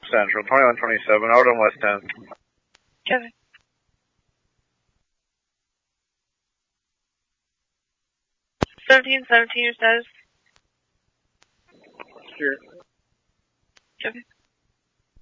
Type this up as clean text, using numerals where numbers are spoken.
Central, 2127, out on West 10. Kevin. $1717, your status. Sure. Kevin.